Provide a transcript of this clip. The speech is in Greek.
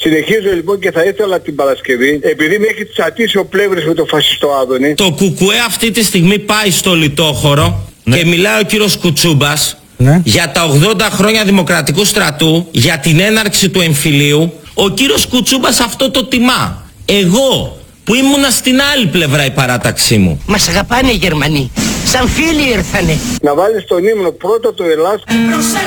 Συνεχίζω λοιπόν και θα ήθελα την Παρασκευή, επειδή με έχει τσατίσει ο Πλεύρης με το φασιστό Άδωνη. Το Κουκουέ αυτή τη στιγμή πάει στο λιτόχωρο και μιλάει ο κύριος Κουτσούμπας για τα 80 χρόνια Δημοκρατικού Στρατού, για την έναρξη του εμφυλίου. Ο κύριος Κουτσούμπας αυτό το τιμά. Εγώ που ήμουνα στην άλλη πλευρά η παράταξή μου. Μας αγαπάνε οι Γερμανοί. Σαν φίλοι ήρθανε. Να βάλεις τον ύμνο πρώτα το Ελλάς.